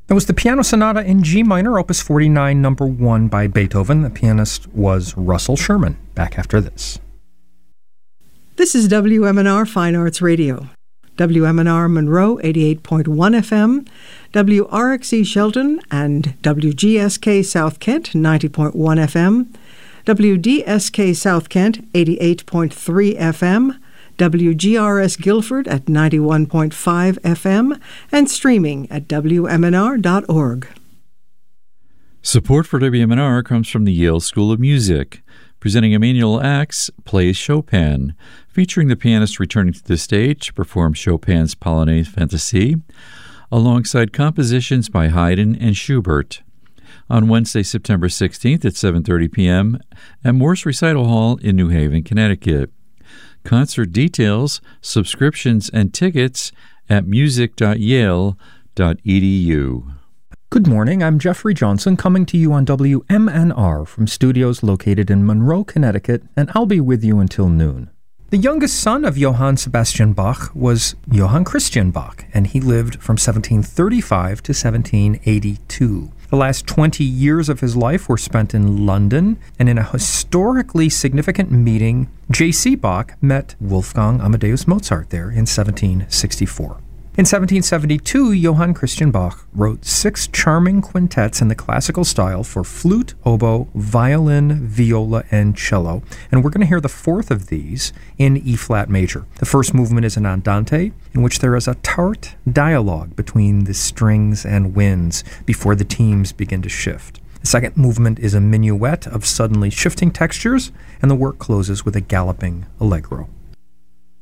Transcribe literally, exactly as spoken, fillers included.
That was the Piano Sonata in G minor, Opus forty-nine, number one by Beethoven. The pianist was Russell Sherman. Back after this. This is W M N R Fine Arts Radio. W M N R Monroe, eighty-eight point one F M, W R X E Shelton and W G S K South Kent, ninety point one F M, W D S K South Kent, eighty-eight point three F M, W G R S Guilford at ninety-one point five F M, and streaming at W M N R dot org. Support for W M N R comes from the Yale School of Music, presenting Emmanuel Ax Plays Chopin, featuring the pianist returning to the stage to perform Chopin's Polonaise Fantasie, alongside compositions by Haydn and Schubert, on Wednesday, September sixteenth at seven thirty p.m. at Morse Recital Hall in New Haven, Connecticut. Concert details, subscriptions, and tickets at music dot yale dot e d u. Good morning, I'm Jeffrey Johnson coming to you on W M N R from studios located in Monroe, Connecticut, and I'll be with you until noon. The youngest son of Johann Sebastian Bach was Johann Christian Bach, and he lived from seventeen thirty-five to seventeen eighty-two. The last twenty years of his life were spent in London, and in a historically significant meeting, J C. Bach met Wolfgang Amadeus Mozart there in seventeen sixty-four. In seventeen seventy-two, Johann Christian Bach wrote six charming quintets in the classical style for flute, oboe, violin, viola, and cello. And we're going to hear the fourth of these in E-flat major. The first movement is an andante, in which there is a tart dialogue between the strings and winds before the teams begin to shift. The second movement is a minuet of suddenly shifting textures, and the work closes with a galloping allegro.